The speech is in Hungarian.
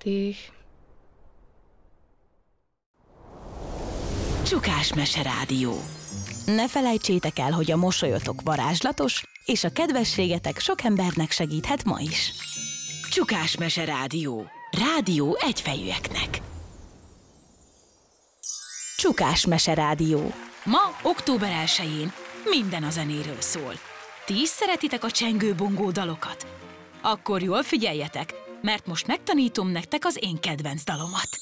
fertig. Csukás Mese Rádió. Ne felejtsétek el, hogy a mosolyotok varázslatos, és a kedvességetek sok embernek segíthet ma is. Csukás Mese Rádió. Rádió egyfejűeknek. Csukás Mese Rádió. Ma, október 1-én minden a zenéről szól. Ti is szeretitek a csengő-bongó dalokat? Akkor jól figyeljetek, mert most megtanítom nektek az én kedvenc dalomat.